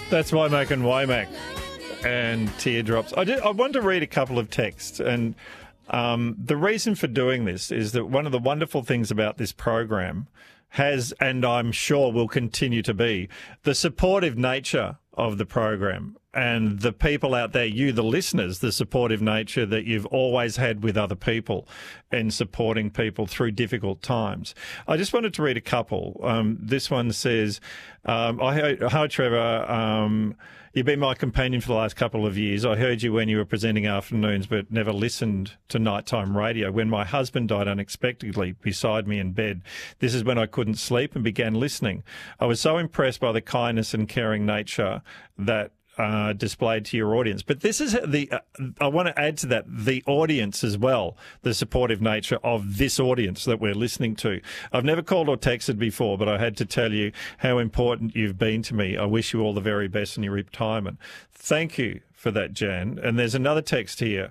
That's Womack and Womack and Teardrops. I want to read a couple of texts, and the reason for doing this is that one of the wonderful things about this program has, and I'm sure will continue to be, the supportive nature of the program and the people out there, you, the listeners, the supportive nature that you've always had with other people in supporting people through difficult times. I just wanted to read a couple. This one says, hi, Trevor. You've been my companion for the last couple of years. I heard you when you were presenting afternoons, but never listened to nighttime radio. When my husband died unexpectedly beside me in bed, this is when I couldn't sleep and began listening. I was so impressed by the kindness and caring nature that displayed to your audience. But this is I want to add to that, the audience as well, the supportive nature of this audience that we're listening to. I've never called or texted before, but I had to tell you how important you've been to me. I wish you all the very best in your retirement. Thank you for that, Jan. And there's another text here.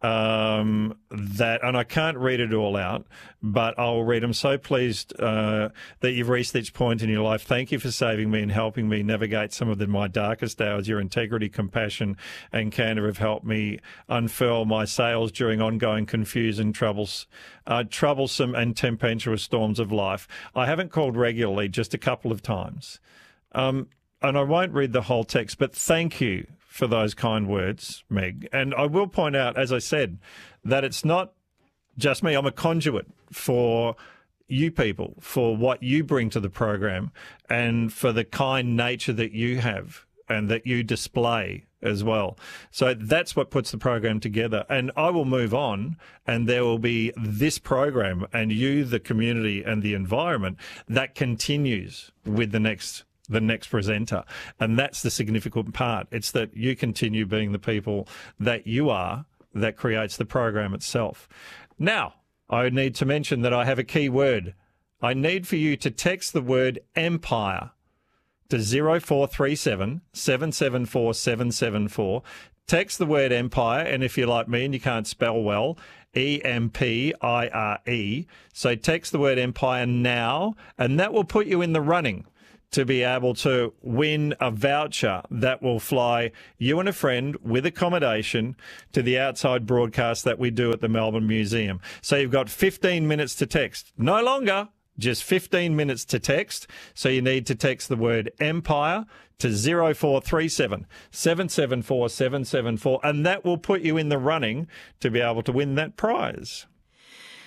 And I can't read it all out, but I'll read. I'm so pleased that you've reached each point in your life. Thank you for saving me and helping me navigate some of my darkest hours. Your integrity, compassion, and candour have helped me unfurl my sails during ongoing confusion, troublesome and tempestuous storms of life. I haven't called regularly, just a couple of times. And I won't read the whole text, but thank you for those kind words, Meg. And I will point out, as I said, that it's not just me. I'm a conduit for you people, for what you bring to the program and for the kind nature that you have and that you display as well. So that's what puts the program together. And I will move on, and there will be this program and you, the community and the environment, that continues with the next presenter. And that's the significant part. It's that you continue being the people that you are that creates the program itself. Now, I need to mention that I have a key word. I need for you to text the word empire to 0437 774 774. Text the word empire, and if you're like me and you can't spell well, EMPIRE. So text the word empire now, and that will put you in the running to be able to win a voucher that will fly you and a friend with accommodation to the outside broadcast that we do at the Melbourne Museum. So you've got 15 minutes to text. No longer, just 15 minutes to text. So you need to text the word empire to 0437 774 774, and that will put you in the running to be able to win that prize.